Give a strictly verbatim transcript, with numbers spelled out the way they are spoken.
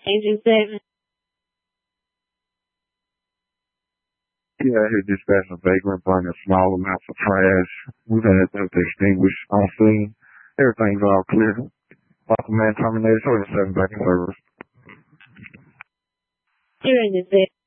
Agent seven. Yeah, here dispatching a vagrant bringing small amounts of trash. We've had those extinguished on scene. Everything's all clear. Local man terminated twenty-seven back in service. Here, Agent seven.